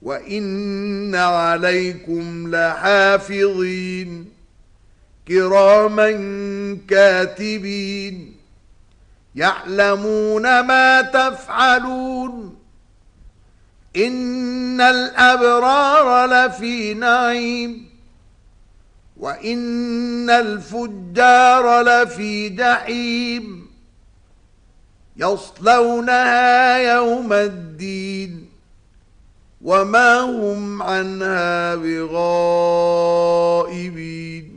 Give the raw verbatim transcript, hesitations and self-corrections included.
وإن عليكم لحافظين كراما كاتبين يعلمون ما تفعلون إن الأبرار لفي نعيم وإن الفجار لفي جحيم يصلونها يوم الدين وما هم عنها بغائبين